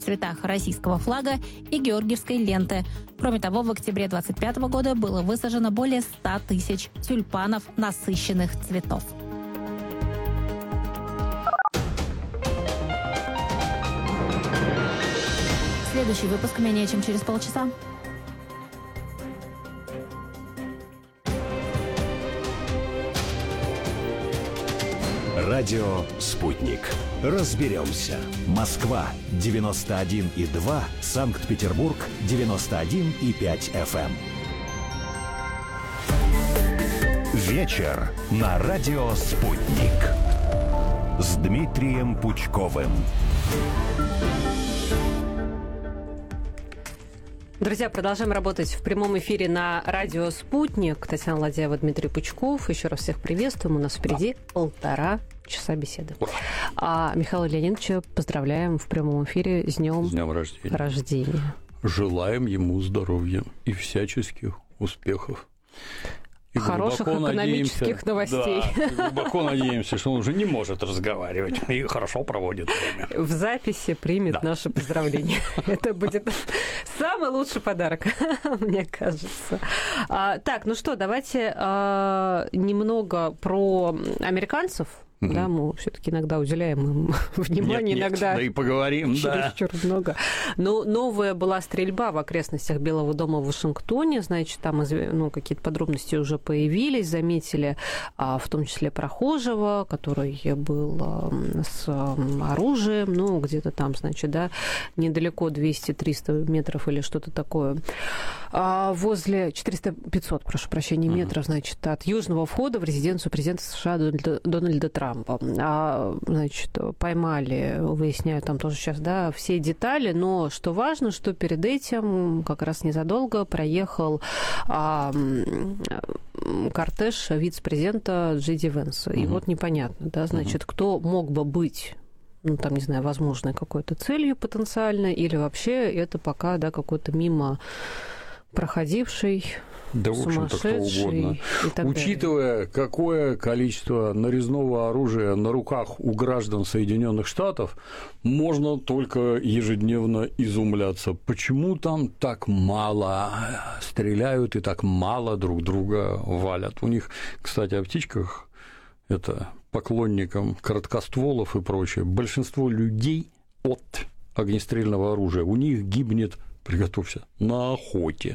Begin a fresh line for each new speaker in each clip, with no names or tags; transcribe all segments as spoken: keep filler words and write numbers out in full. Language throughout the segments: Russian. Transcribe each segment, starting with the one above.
цветах российского флага и георгиевской ленты. Кроме того, в октябре двадцать пятого года было высажено более ста тысяч тюльпанов насыщенных цветов. Следующий выпуск менее чем через полчаса.
Радио «Спутник». Разберемся. Москва девяносто один и два, Санкт-Петербург девяносто один и пять эф эм. Вечер на радио «Спутник» с Дмитрием Пучковым.
Друзья, продолжаем работать в прямом эфире на радио «Спутник». Татьяна Ладяева, Дмитрий Пучков. Еще раз всех приветствуем. У нас впереди полтора часа беседы. Ура. А Михаила Леонидовича поздравляем в прямом эфире с днем,
с днем рождения.
рождения.
Желаем ему здоровья и всяческих успехов. И
хороших экономических новостей.
Да, глубоко надеемся, что он уже не может разговаривать и хорошо проводит время.
В записи примет да. наше поздравление. Это будет самый лучший подарок, мне кажется. А, так, ну что, давайте а, немного про американцев. Mm-hmm. Да, мы все-таки иногда уделяем им внимание,
нет,
иногда
нет, да и поговорим,
чересчур
да.
много. Но новая была стрельба в окрестностях Белого дома в Вашингтоне, значит, там ну, какие-то подробности уже появились, заметили, в том числе прохожего, который был с оружием, ну, где-то там, значит, да, недалеко двести-триста метров или что-то такое, возле четыреста-пятьсот, прошу прощения, метров, mm-hmm. значит, от южного входа в резиденцию президента США Дональда, Дональда Трампа. А, значит, поймали, выясняют там тоже сейчас, да, все детали, но что важно, что перед этим как раз незадолго проехал а, кортеж вице-президента Джей Ди Венса. И mm-hmm. вот непонятно, да, значит, mm-hmm. кто мог бы быть, ну, там, не знаю, возможной какой-то целью потенциально, или вообще это пока, да, какой-то мимо проходивший,
да, в общем-то, кто угодно. Учитывая,
далее.
какое количество нарезного оружия на руках у граждан Соединенных Штатов, можно только ежедневно изумляться, почему там так мало стреляют и так мало друг друга валят. У них, кстати, о птичках, это поклонникам короткостволов и прочее, большинство людей от огнестрельного оружия у них гибнет, приготовься, на охоте,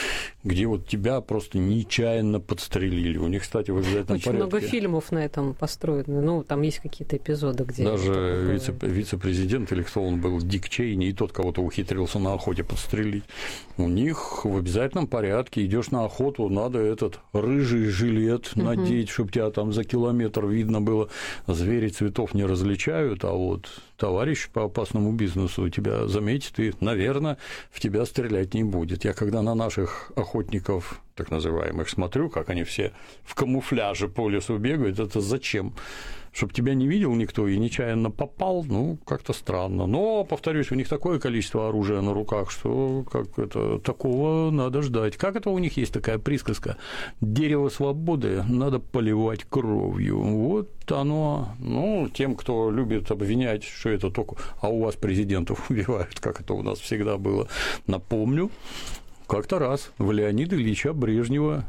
где вот тебя просто нечаянно подстрелили. У них, кстати, в обязательном
Очень
порядке.
Очень много фильмов на этом построено. Ну, там есть какие-то эпизоды, где...
Даже вице- вице-президент, или кто он был, Дик Чейни, и тот кого-то ухитрился на охоте подстрелить. У них в обязательном порядке идешь на охоту, надо этот рыжий жилет uh-huh. надеть, чтобы тебя там за километр видно было. Звери цветов не различают, а вот товарищ по опасному бизнесу тебя заметит и, наверное, в тебя стрелять не будет. Я когда на наших охотников, так называемых, смотрю, как они все в камуфляже по лесу бегают, это зачем? Чтобы тебя не видел никто и нечаянно попал, ну, как-то странно. Но, повторюсь, у них такое количество оружия на руках, что как это, такого надо ждать. Как это у них есть такая присказка? Дерево свободы надо поливать кровью. Вот оно, ну, тем, кто любит обвинять, что это только, а у вас президентов убивают, как это у нас всегда было. Напомню, как-то раз в Леонида Ильича Брежнева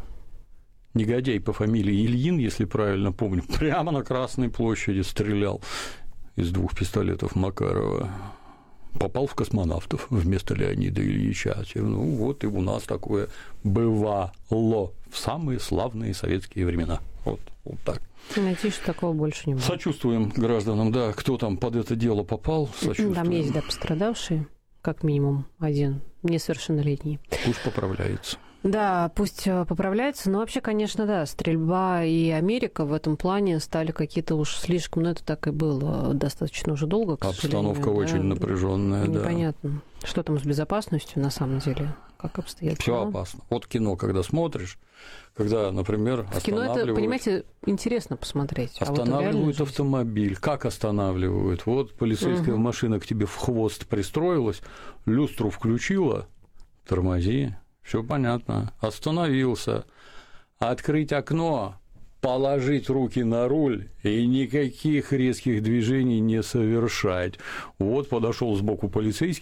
негодяй по фамилии Ильин, если правильно помню, прямо на Красной площади стрелял из двух пистолетов Макарова. Попал в космонавтов вместо Леонида Ильича. Ну, вот и у нас такое бывало в самые славные советские времена. Вот, вот так.
Надеюсь, что такого больше не будет.
Сочувствуем гражданам, да, кто там под это дело попал, сочувствуем.
Там есть, да, пострадавшие, как минимум один, несовершеннолетний.
Пусть поправляется.
Да, пусть поправляется, но вообще, конечно, да, стрельба и Америка в этом плане стали какие-то уж слишком, ну, это так и было достаточно уже долго, к сожалению.
Обстановка очень
да,
напряженная, да.
Непонятно, что там с безопасностью на самом деле, как обстоят
Все
дела.
опасно. Вот кино, когда смотришь, когда, например,
в кино
останавливают...
это, понимаете, интересно посмотреть.
Останавливают
а вот
автомобиль. Как останавливают? Вот полицейская угу. машина к тебе в хвост пристроилась, люстру включила, тормози. Все понятно. Остановился. Открыть окно, положить руки на руль и никаких резких движений не совершать. Вот подошел сбоку полицейский,